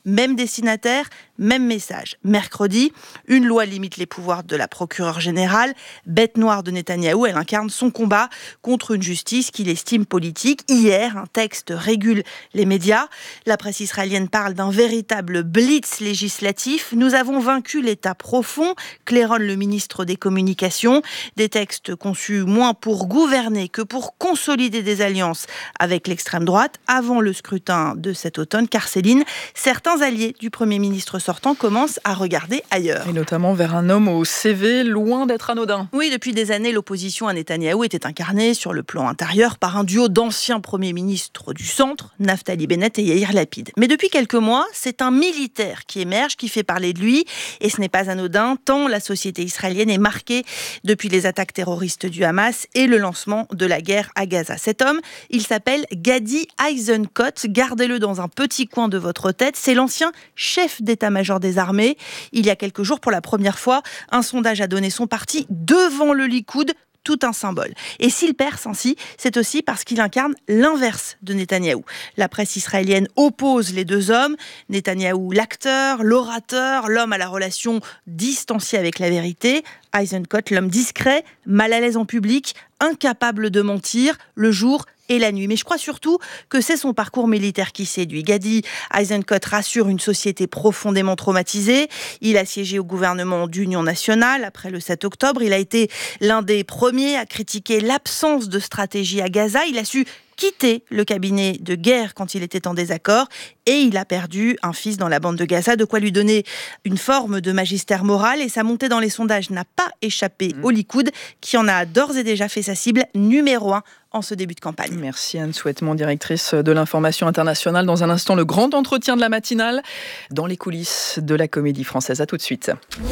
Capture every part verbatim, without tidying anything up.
même destinataire, même message. Mercredi, une loi limite les pouvoirs de la procureure générale. Bête noire de Netanyahou, elle incarne son combat contre une justice qu'il estime politique. Hier, un texte régule les médias. La presse israélienne parle d'un véritable blitz législatif. Nous avons vaincu l'État profond, claironne le ministre des Communications. Des textes conçus moins pour gouverner que pour consolider des alliances avec l'extrême droite avant le scrutin de cet automne. Car Céline, certains alliés du Premier ministre sortant commencent à regarder ailleurs. Et notamment vers un homme au C V loin d'être anodin. Oui, depuis des années, l'opposition à Netanyahou était incarnée sur le plan intérieur par un duo d'anciens premiers ministres du centre, Naftali Bennett et Yair Lapid. Mais depuis quelques mois, c'est un militaire qui émerge, qui fait parler de lui. Et ce n'est pas anodin, tant la société israélienne est marquée depuis les attaques terroristes du Hamas et le lancement de la guerre à Gaza. Cet homme, il s'appelle Gadi Eisenkot. Gardez-le dans un petit coin de votre tête. C'est l'ancien chef d'état-major des armées. Il y a quelques jours, pour la première fois, un sondage a donné son parti devant le Likoud, tout un symbole. Et s'il perce ainsi, c'est aussi parce qu'il incarne l'inverse de Netanyahou. La presse israélienne oppose les deux hommes. Netanyahou, l'acteur, l'orateur, l'homme à la relation distanciée avec la vérité. Eisenkot, l'homme discret, mal à l'aise en public, incapable de mentir, le jour et la nuit. Mais je crois surtout que c'est son parcours militaire qui séduit. Gadi Eisenkot rassure une société profondément traumatisée. Il a siégé au gouvernement d'union nationale après le sept octobre. Il a été l'un des premiers à critiquer l'absence de stratégie à Gaza. Il a su quitter le cabinet de guerre quand il était en désaccord et il a perdu un fils dans la bande de Gaza, de quoi lui donner une forme de magistère moral. Et sa montée dans les sondages n'a pas échappé mmh. au Likoud, qui en a d'ores et déjà fait sa cible numéro un en ce début de campagne. Merci Anne Souhaitement, directrice de l'information internationale. Dans un instant, le grand entretien de la matinale dans les coulisses de la Comédie Française. À tout de suite.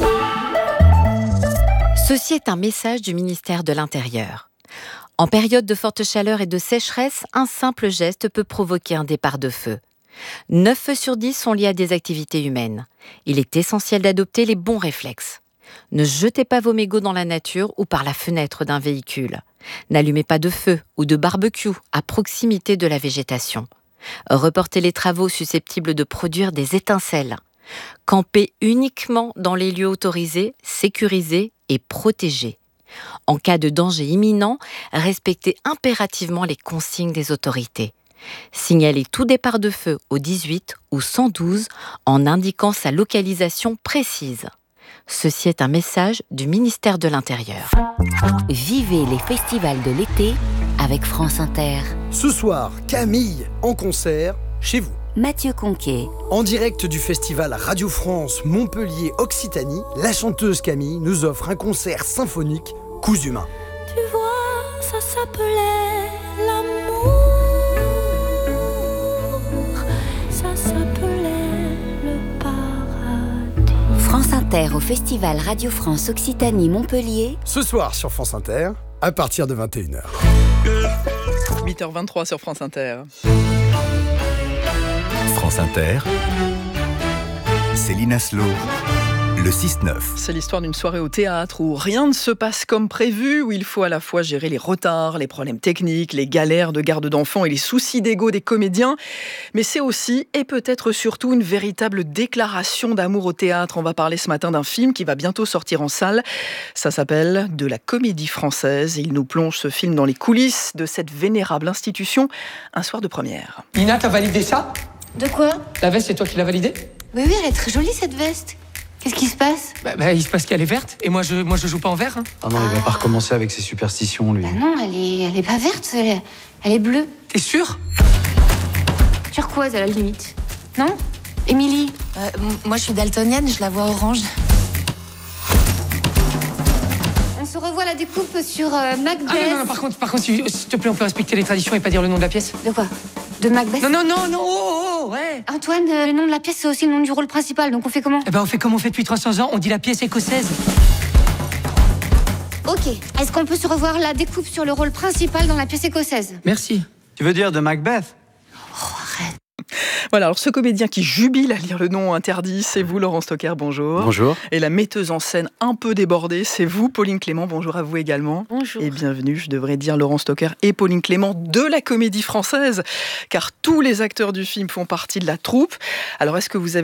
Ceci est un message du ministère de l'Intérieur. En période de forte chaleur et de sécheresse, un simple geste peut provoquer un départ de feu. neuf feux sur dix sont liés à des activités humaines. Il est essentiel d'adopter les bons réflexes. Ne jetez pas vos mégots dans la nature ou par la fenêtre d'un véhicule. N'allumez pas de feu ou de barbecue à proximité de la végétation. Reportez les travaux susceptibles de produire des étincelles. Campez uniquement dans les lieux autorisés, sécurisés et protégés. En cas de danger imminent, respectez impérativement les consignes des autorités. Signalez tout départ de feu au dix-huit ou cent douze en indiquant sa localisation précise. Ceci est un message du ministère de l'Intérieur. Vivez les festivals de l'été avec France Inter. Ce soir, Camille en concert chez vous. Mathieu Conquet. En direct du festival Radio France Montpellier Occitanie, la chanteuse Camille nous offre un concert symphonique Coups humains. Tu vois, ça s'appelait l'amour. Ça s'appelait le paradis. France Inter au festival Radio France Occitanie Montpellier. Ce soir sur France Inter, à partir de vingt et une heures. huit heures vingt-trois sur France Inter. France Inter, Céline Aslo, le six neuf. C'est l'histoire d'une soirée au théâtre où rien ne se passe comme prévu, où il faut à la fois gérer les retards, les problèmes techniques, les galères de garde d'enfants et les soucis d'ego des comédiens. Mais c'est aussi, et peut-être surtout, une véritable déclaration d'amour au théâtre. On va parler ce matin d'un film qui va bientôt sortir en salle. Ça s'appelle De la Comédie Française. Et il nous plonge, ce film, dans les coulisses de cette vénérable institution, un soir de première. Nina, t'as validé ça ? De quoi ? La veste, c'est toi qui l'as validée ? Oui, oui, elle est très jolie cette veste. Qu'est-ce qui se passe ? Bah, bah il se passe qu'elle est verte, et moi je, moi je joue pas en vert. Hein. Oh non, il va pas recommencer avec ses superstitions, lui. Bah non, elle est, elle est pas verte, elle est, elle est bleue. T'es sûr ? Turquoise à la limite. Non ? Émilie ? euh, Moi je suis daltonienne, je la vois orange. On se revoit la découpe sur euh, Macbeth. Ah non, non, non, par contre, par contre, s'il te plaît, on peut respecter les traditions et pas dire le nom de la pièce. De quoi ? De Macbeth ? Non, non, non, non, oh, oh, ouais. Antoine, euh, le nom de la pièce, c'est aussi le nom du rôle principal, donc on fait comment ? Eh ben, on fait comme on fait depuis trois cents ans, on dit la pièce écossaise. Ok. Est-ce qu'on peut se revoir la découpe sur le rôle principal dans la pièce écossaise ? Merci. Tu veux dire de Macbeth ? Oh, arrête. Voilà, alors ce comédien qui jubile à lire le nom interdit, c'est vous, Laurent Stocker, bonjour. Bonjour. Et la metteuse en scène un peu débordée, c'est vous, Pauline Clément, bonjour à vous également. Bonjour. Et bienvenue, je devrais dire Laurent Stocker et Pauline Clément de la Comédie Française, car tous les acteurs du film font partie de la troupe. Alors est-ce que vous avez